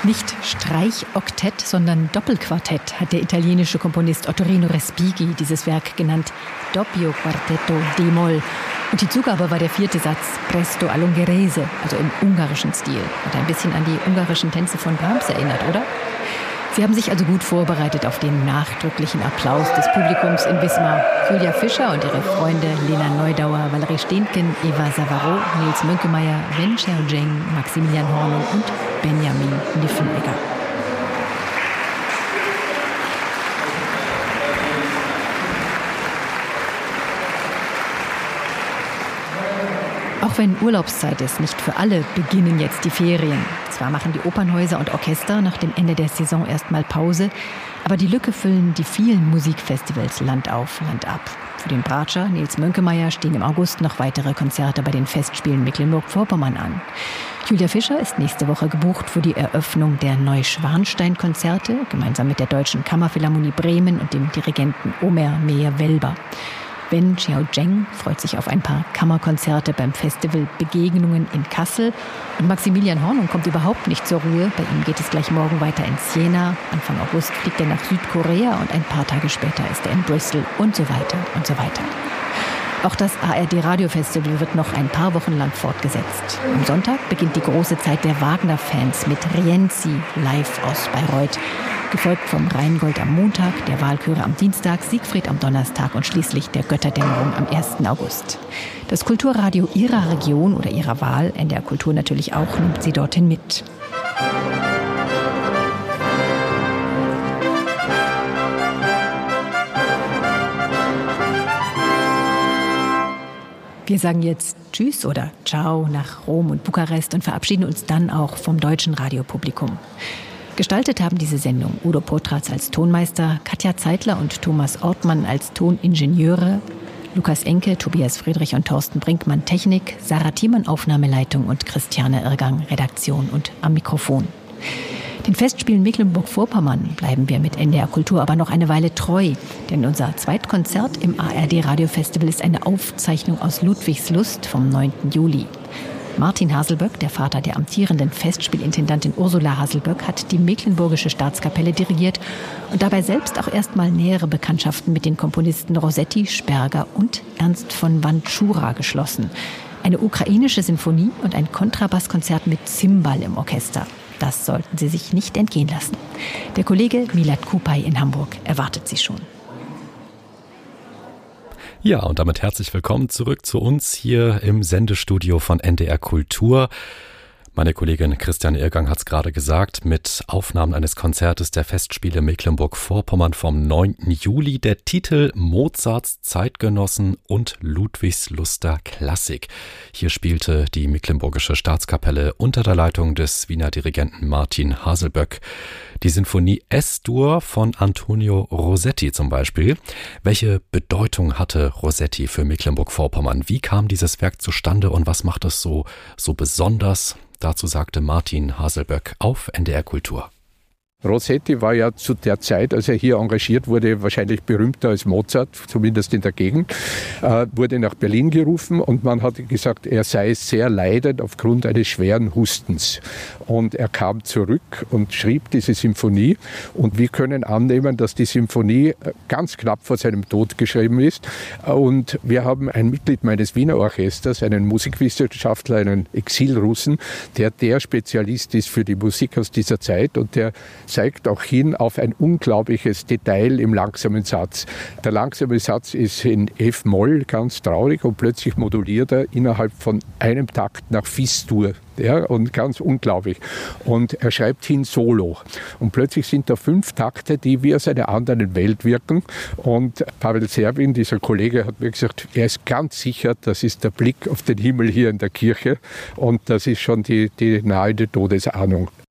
Nicht Streichoktett, sondern Doppelquartett hat der italienische Komponist Ottorino Respighi dieses Werk genannt. Doppio Quartetto d-Moll. Und die Zugabe war der 4. Satz, Presto all'Ungherese, also im ungarischen Stil. Und ein bisschen an die ungarischen Tänze von Brahms erinnert, oder? Sie haben sich also gut vorbereitet auf den nachdrücklichen Applaus des Publikums in Wismar. Julia Fischer und ihre Freunde Lena Neudauer, Valerie Stehnken, Eva Savaro, Nils Mönkemeyer, Wen Xiaozheng, Maximilian Hornung und Benjamin Niffenegger. Auch wenn Urlaubszeit ist, nicht für alle beginnen jetzt die Ferien. Zwar machen die Opernhäuser und Orchester nach dem Ende der Saison erstmal Pause, aber die Lücke füllen die vielen Musikfestivals Land auf, Land ab. Für den Bratscher Nils Mönkemeyer stehen im August noch weitere Konzerte bei den Festspielen Mecklenburg-Vorpommern an. Julia Fischer ist nächste Woche gebucht für die Eröffnung der Neuschwanstein-Konzerte, gemeinsam mit der Deutschen Kammerphilharmonie Bremen und dem Dirigenten Omer Meyer-Welber. Wen Xiaozheng freut sich auf ein paar Kammerkonzerte beim Festival Begegnungen in Kassel. Und Maximilian Hornung kommt überhaupt nicht zur Ruhe. Bei ihm geht es gleich morgen weiter ins Jena. Anfang August fliegt er nach Südkorea und ein paar Tage später ist er in Bristol und so weiter und so weiter. Auch das ARD-Radio-Festival wird noch ein paar Wochen lang fortgesetzt. Am Sonntag beginnt die große Zeit der Wagner-Fans mit Rienzi live aus Bayreuth. Gefolgt vom Rheingold am Montag, der Walküre am Dienstag, Siegfried am Donnerstag und schließlich der Götterdämmerung am 1. August. Das Kulturradio Ihrer Region oder Ihrer Wahl, NDR Kultur natürlich auch, nimmt Sie dorthin mit. Wir sagen jetzt Tschüss oder Ciao nach Rom und Bukarest und verabschieden uns dann auch vom deutschen Radiopublikum. Gestaltet haben diese Sendung Udo Potratz als Tonmeister, Katja Zeitler und Thomas Ortmann als Toningenieure, Lukas Enke, Tobias Friedrich und Thorsten Brinkmann Technik, Sarah Thiemann Aufnahmeleitung und Christiane Irgang Redaktion und am Mikrofon. Den Festspielen Mecklenburg-Vorpommern bleiben wir mit NDR Kultur aber noch eine Weile treu, denn unser Zweitkonzert im ARD-Radio-Festival ist eine Aufzeichnung aus Ludwigslust vom 9. Juli. Martin Haselböck, der Vater der amtierenden Festspielintendantin Ursula Haselböck, hat die Mecklenburgische Staatskapelle dirigiert und dabei selbst auch erstmal nähere Bekanntschaften mit den Komponisten Rossetti, Sperger und Ernst von Wantschura geschlossen. Eine ukrainische Sinfonie und ein Kontrabasskonzert mit Zimbal im Orchester. Das sollten Sie sich nicht entgehen lassen. Der Kollege Milad Kupay in Hamburg erwartet Sie schon. Ja, und damit herzlich willkommen zurück zu uns hier im Sendestudio von NDR Kultur. Meine Kollegin Christiane Irgang hat es gerade gesagt, mit Aufnahmen eines Konzertes der Festspiele Mecklenburg-Vorpommern vom 9. Juli. Der Titel Mozarts Zeitgenossen und Ludwigsluster Klassik. Hier spielte die Mecklenburgische Staatskapelle unter der Leitung des Wiener Dirigenten Martin Haselböck die Sinfonie S-Dur von Antonio Rossetti zum Beispiel. Welche Bedeutung hatte Rossetti für Mecklenburg-Vorpommern? Wie kam dieses Werk zustande und was macht es so besonders? Dazu sagte Martin Haselböck auf NDR Kultur. Rossetti war ja zu der Zeit, als er hier engagiert wurde, wahrscheinlich berühmter als Mozart, zumindest in der Gegend, wurde nach Berlin gerufen und man hat gesagt, er sei sehr leidend aufgrund eines schweren Hustens. Und er kam zurück und schrieb diese Symphonie und wir können annehmen, dass die Symphonie ganz knapp vor seinem Tod geschrieben ist. Und wir haben ein Mitglied meines Wiener Orchesters, einen Musikwissenschaftler, einen Exilrussen, der Spezialist ist für die Musik aus dieser Zeit und der zeigt auch hin auf ein unglaubliches Detail im langsamen Satz. Der langsame Satz ist in F-Moll, ganz traurig, und plötzlich moduliert er innerhalb von einem Takt nach Fis-Dur. Ja, und ganz unglaublich. Und er schreibt hin Solo. Und plötzlich sind da 5 Takte, die wie aus einer anderen Welt wirken. Und Pavel Servin, dieser Kollege, hat mir gesagt, er ist ganz sicher, das ist der Blick auf den Himmel hier in der Kirche. Und das ist schon die nahende Todesahnung.